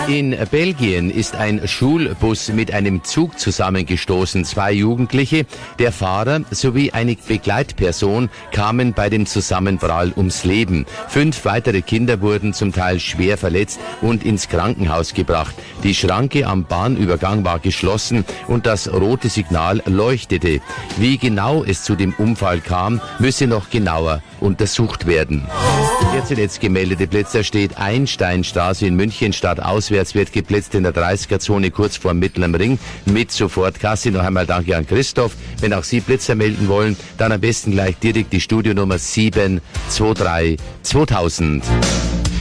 In Belgien ist ein Schulbus mit einem Zug zusammengestoßen. 2 Jugendliche, der Fahrer sowie eine Begleitperson kamen bei dem Zusammenprall ums Leben. 5 weitere Kinder wurden zum Teil schwer verletzt und ins Krankenhaus gebracht. Die Schranke am Bahnübergang war geschlossen und das rote Signal leuchtete. Wie genau es zu dem Unfall kam, müsse noch genauer untersucht werden. Der zuletzt gemeldete Blitzer steht Einsteinstraße in München. Stadtauswärts wird geblitzt in der 30er-Zone kurz vor Mittleren Ring mit Sofortkasse. Noch einmal danke an Christoph. Wenn auch Sie Blitzer melden wollen, dann am besten gleich direkt die Studionummer 723 2000.